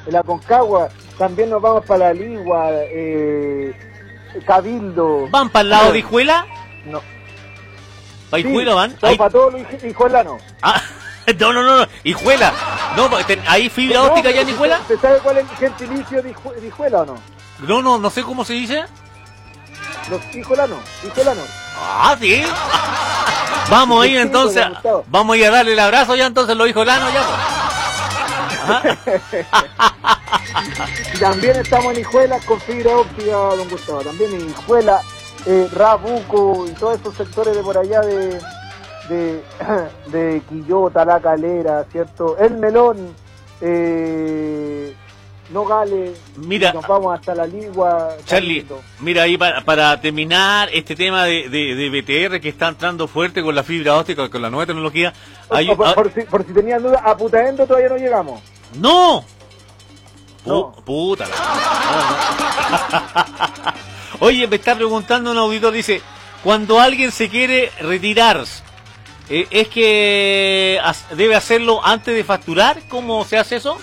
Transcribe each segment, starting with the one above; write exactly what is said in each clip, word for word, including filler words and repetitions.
en la Concagua, también nos vamos para la Ligua, eh, Cabildo. ¿Van para el lado de Hijuela? No. ¿Para Sí, Hijuela van? no, para todos los hij- hijuelanos. Ah, no, no, no, no, Hijuela. No, ten- ¿hay fibra No, óptica allá en pero Hijuela? ¿usted sabe cuál es el gentilicio de, Hiju- de Hijuela o no? No, no, no sé cómo se dice. Los hijuelanos, hijuelanos. Ah, sí. Vamos a ir Sí, entonces, pues, Gustavo. vamos a ir a darle el abrazo ya entonces los hijolanos ya. Pues. Y también estamos en Hijuela con fibra óptica, don Gustavo. También en Hijuela, eh, Rabuco y todos esos sectores de por allá de de, de Quillota, La Calera, ¿cierto? El Melón, eh, Nogales. Mira, nos vamos hasta la Ligua. Charlie, Cabildo. mira ahí para, para terminar este tema de, de, de B T R que está entrando fuerte con la fibra óptica, con la nueva tecnología. Hay, por, ah, por, si, por si tenían dudas, a Putaendo todavía no llegamos. ¡No! No. Pu- puta la- no, no. Oye, me está preguntando un auditor, dice, cuando alguien se quiere retirar, eh, ¿es que has- debe hacerlo antes de facturar? ¿Cómo se hace eso?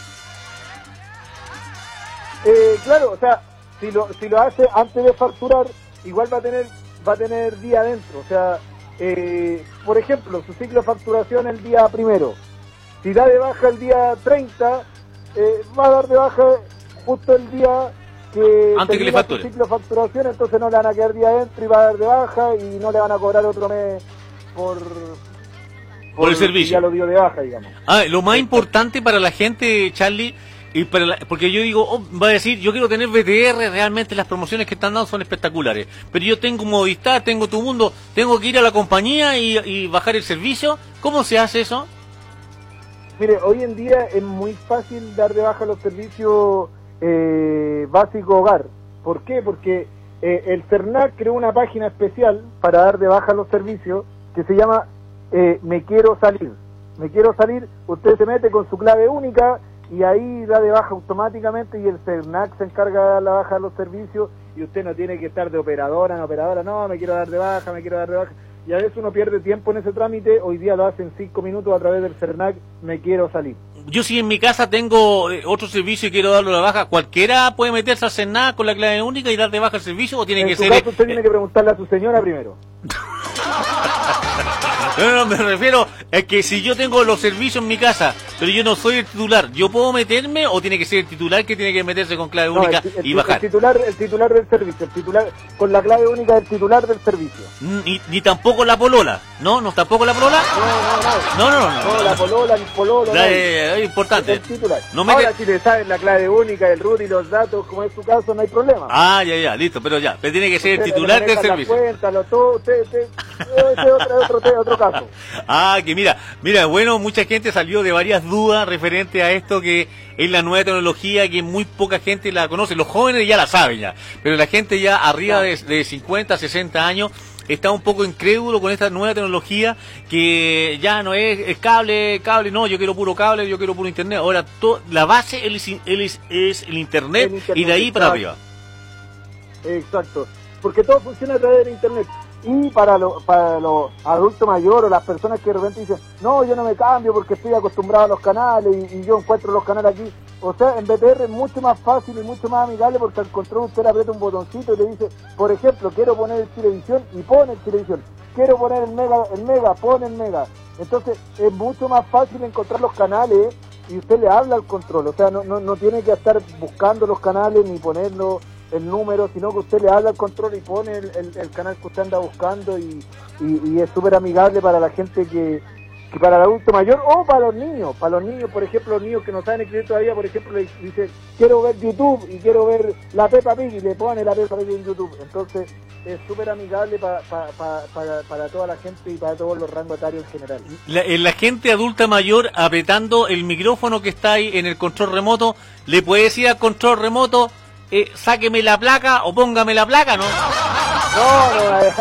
Eh, claro, o sea, si lo, si lo hace antes de facturar, igual va a tener va a tener día adentro. O sea, eh, por ejemplo, su ciclo de facturación el día primero. Si da de baja el día treinta, eh, va a dar de baja justo el día que Antes que le termina facture. su ciclo de facturación, entonces no le van a quedar día adentro y va a dar de baja y no le van a cobrar otro mes por... Por el si servicio. ya lo dio de baja, digamos. Ah, lo más importante para la gente, Charlie, y para la- porque yo digo, oh, va a decir, yo quiero tener B T R, realmente las promociones que están dando son espectaculares, pero yo tengo Movistar, tengo Tu Mundo, tengo que ir a la compañía y, y bajar el servicio. ¿Cómo se hace eso? Mire, hoy en día es muy fácil dar de baja los servicios eh, básicos hogar. ¿Por qué? Porque eh, el CERNAC creó una página especial para dar de baja los servicios que se llama eh, Me Quiero Salir. Me Quiero Salir, usted se mete con su clave única y ahí da de baja automáticamente y el CERNAC se encarga de dar la baja de los servicios y usted no tiene que estar de operadora en operadora, no, me quiero dar de baja, me quiero dar de baja. Y a veces uno pierde tiempo en ese trámite, hoy día lo hace en cinco minutos a través del CERNAC, Me Quiero Salir. Yo si en mi casa tengo eh, otro servicio y quiero darlo a la baja, ¿cualquiera puede meterse a hacer nada con la clave única y dar de baja el servicio o tiene En que su ser... caso usted eh, tiene que preguntarle a su señora primero. No, no, me refiero es que si yo tengo los servicios en mi casa, pero yo no soy el titular, ¿yo puedo meterme o tiene que ser el titular que tiene que meterse con clave No, única el, el- y bajar? El titular, el titular del servicio, el titular con la clave única del titular del servicio. Ni, ni tampoco la polola, ¿no? ¿No tampoco la polola? No, no, no. No, no, no. No, la polola, el pololo, La- no. eh, es importante. Es el titular. No me Ahora, que- si le saben la clave única, el root y los datos, como es su caso, no hay problema. Ah, ya, ya, listo, pero ya, pero tiene que ser el Usted le titular del maneja la servicio. cuenta, lo todo, usted, usted, ese es otro, otro, otro, otro caso. Ah, que mira, mira, bueno, mucha gente salió de varias dudas referente a esto que es la nueva tecnología que muy poca gente la conoce. Los jóvenes ya la saben ya, pero la gente ya arriba de, de cincuenta, sesenta años está un poco incrédulo con esta nueva tecnología que ya no es, es cable, cable, no, yo quiero puro cable, yo quiero puro internet. Ahora to- la base es, es, es el, internet, El internet, y de ahí para exacto. arriba. Exacto, porque todo funciona a través de internet. Y para los para los adultos mayores o las personas que de repente dicen, no, yo no me cambio porque estoy acostumbrado a los canales y, y yo encuentro los canales aquí. O sea, en B T R es mucho más fácil y mucho más amigable porque al control usted le aprieta un botoncito y le dice, por ejemplo, quiero poner el televisión y pone el televisión. Quiero poner el mega, el mega, pone el mega. Entonces es mucho más fácil encontrar los canales y usted le habla al control. O sea, no, no, no tiene que estar buscando los canales ni ponerlo el número, sino que usted le habla al control y pone el, el, el canal que usted anda buscando y, y, y es súper amigable para la gente que, que para el adulto mayor o para los niños. Para los niños, por ejemplo, los niños que no saben escribir todavía, por ejemplo, le dice, quiero ver YouTube y quiero ver la Peppa Pig y le pone la Peppa Pig en YouTube. Entonces es súper amigable pa, pa, pa, para, para toda la gente y para todos los rangos etarios en general. La, eh, la gente adulta mayor apretando el micrófono que está ahí en el control remoto, le puede decir al control remoto, eh, sáqueme la placa o póngame la placa, ¿no? No, no, eh,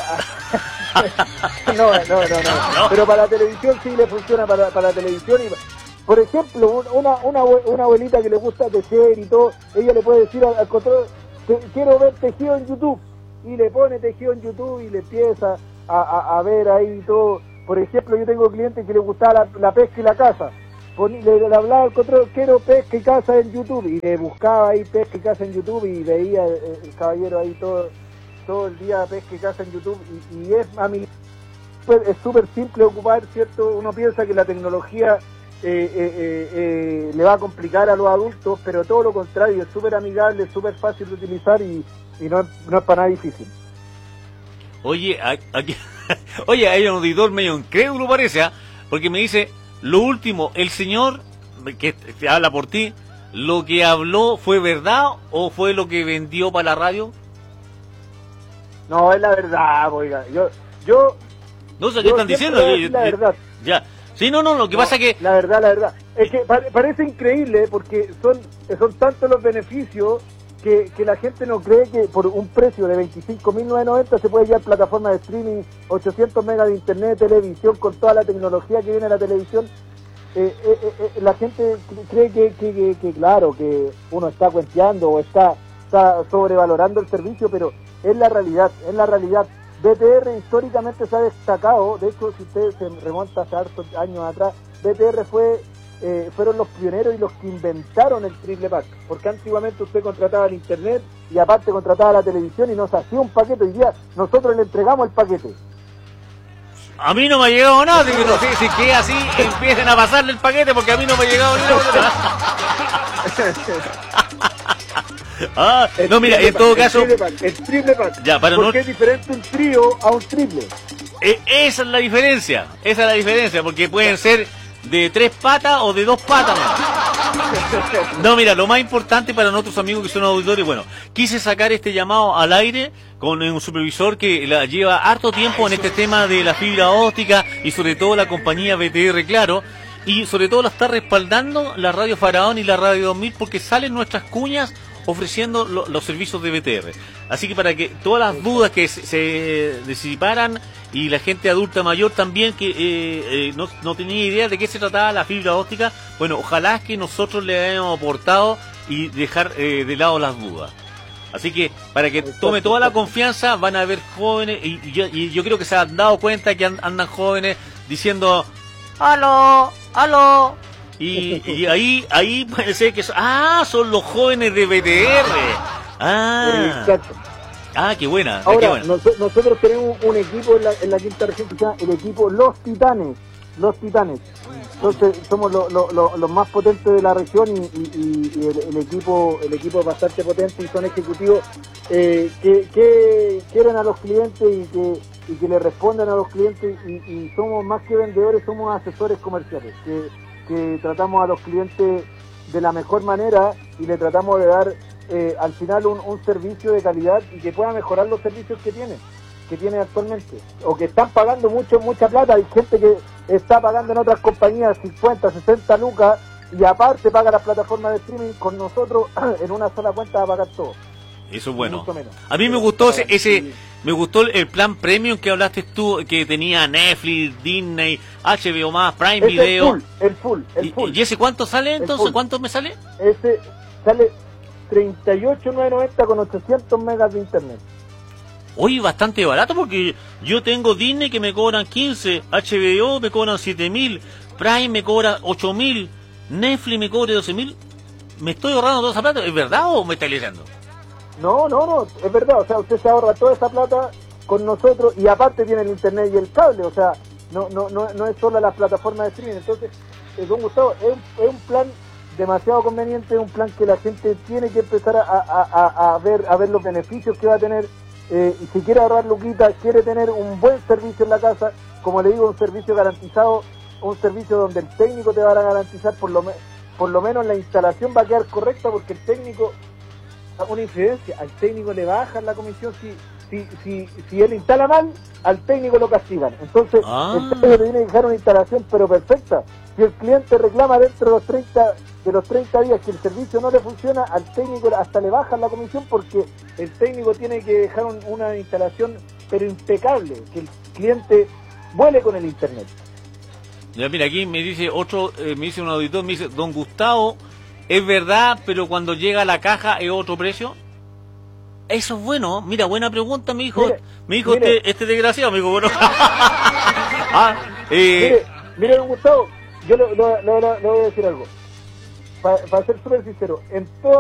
no, no, no, no, No. pero para la televisión sí le funciona para, para la televisión. Y por ejemplo, una, una, abue- una abuelita que le gusta tejer y todo, ella le puede decir al, al control, "Te- quiero ver tejido en YouTube", y le pone tejido en YouTube y le empieza a, a, a ver ahí todo. Por ejemplo, yo tengo clientes que les gustaba la, la pesca y la caza, Poní, le, le hablaba al control, quiero pesca y caza en YouTube, y le buscaba ahí pesca y caza en YouTube, y veía el, el caballero ahí todo todo el día pesca y caza en YouTube, y, y es a mí es súper simple ocupar, ¿cierto? Uno piensa que la tecnología eh, eh, eh, eh, le va a complicar a los adultos, pero todo lo contrario, es súper amigable, es súper fácil de utilizar, y, y no, es, no es para nada difícil. Oye, aquí, oye, hay un auditor medio incrédulo parece, ¿eh? Porque me dice... Lo último, el señor que te habla por ti, ¿lo que habló fue verdad o fue lo que vendió para la radio? No, es la verdad, oiga. Yo, yo. No sé qué están diciendo. Es la verdad. Ya. Sí, no, no, lo que no, pasa que. La verdad, la verdad. Es que parece increíble porque son, son tantos los beneficios que, que la gente no cree que por un precio de veinticinco mil novecientos noventa se puede llevar plataforma de streaming, ochocientos megas de internet, televisión, con toda la tecnología que viene a la televisión. Eh, eh, eh, la gente cree que, que, que, que, claro, que uno está cuenteando o está, está sobrevalorando el servicio, pero es la realidad, es la realidad. B T R históricamente se ha destacado, de hecho, si usted se remonta hace hartos años atrás, B T R fue... Eh, fueron los pioneros y los que inventaron el triple pack, porque antiguamente usted contrataba el internet y aparte contrataba la televisión y nos hacía un paquete. Hoy día nosotros le entregamos el paquete. A mí no me ha llegado nada, que no sé si que así empiecen a pasarle el paquete, porque a mí no me ha llegado nada. Ah, el no, mira, en todo pack, caso... El triple pack, el triple pack. Ya, para porque no... es diferente un trío a un triple. Eh, esa es la diferencia, esa es la diferencia, porque pueden ser... de tres patas o de dos patas. No, mira, lo más importante para nuestros amigos que son auditores, bueno, quise sacar este llamado al aire con un supervisor que la lleva harto tiempo en este tema de la fibra óptica y sobre todo la compañía B T R, claro, y sobre todo la está respaldando la radio Faraón y la radio dos mil porque salen nuestras cuñas ofreciendo lo, los servicios de B T R. Así que para que todas las dudas que se, se disiparan y la gente adulta mayor también que eh, eh, no, no tenía idea de qué se trataba la fibra óptica, bueno, ojalá que nosotros le hayamos aportado y dejar eh, de lado las dudas. Así que para que tome toda la confianza van a haber jóvenes y, y, yo, y yo creo que se han dado cuenta que andan jóvenes diciendo ¡aló! ¡aló! Y, y ahí ahí puede ser que son, ah, son los jóvenes de B T R. Ah, exacto. Ah, qué buena. Ahora, qué buena. Nos, nosotros tenemos un equipo en la, en la quinta región que se llama el equipo Los Titanes. Los Titanes. Entonces somos los lo, lo, lo más potentes de la región y, y, y el, el equipo el equipo es bastante potente y son ejecutivos eh, que, que quieren a los clientes y que, y que le responden a los clientes y, y somos más que vendedores, somos asesores comerciales que, que tratamos a los clientes de la mejor manera y le tratamos de dar eh, al final un, un servicio de calidad y que pueda mejorar los servicios que tienen que tienen actualmente, o que están pagando mucho mucha plata. Hay gente que está pagando en otras compañías cincuenta, sesenta lucas y aparte paga las plataformas de streaming. Con nosotros en una sola cuenta va a pagar todo. Eso es bueno. A mí me gustó ese, ese me gustó el plan premium que hablaste tú, que tenía Netflix, Disney, H B O más, Prime ese Video. El full, el full, el full. ¿Y, ¿Y ese cuánto sale entonces? ¿Cuánto me sale? Ese sale treinta y ocho mil novecientos noventa con ochocientos megas de internet. Oye, bastante barato porque yo tengo Disney que me cobran quince, H B O me cobran siete mil, Prime me cobra ocho mil, Netflix me cobra doce mil. ¿Me estoy ahorrando toda esa plata? ¿Es verdad o me está leyendo? No, no, no, es verdad. O sea, usted se ahorra toda esa plata con nosotros y aparte tiene el internet y el cable. O sea, no no no, no es solo las plataformas de streaming. Entonces, eh, don Gustavo, es, es un plan demasiado conveniente, es un plan que la gente tiene que empezar a, a, a, a ver a ver los beneficios que va a tener. Eh, y si quiere ahorrar luquita, quiere tener un buen servicio en la casa, como le digo, un servicio garantizado, un servicio donde el técnico te va a garantizar por lo, me, por lo menos la instalación va a quedar correcta, porque el técnico, una incidencia, al técnico le bajan la comisión si si si, si él instala mal, al técnico lo castigan. Entonces ah. el técnico tiene que dejar una instalación pero perfecta. Si el cliente reclama dentro de los treinta de los treinta días que el servicio no le funciona, al técnico hasta le bajan la comisión, porque el técnico tiene que dejar un, una instalación pero impecable, que el cliente vuele con el internet. Ya, mira, aquí me dice otro, eh, me dice un auditor, me dice, don Gustavo, es verdad, pero cuando llega a la caja es otro precio. Eso es bueno, mira, buena pregunta, mi hijo. Mire, mi hijo, mire, este, este desgraciado, mi hijo, bueno. ah, eh, mire, mire, don Gustavo, yo le, le- le- le voy a decir algo. Para ser súper sincero, en todas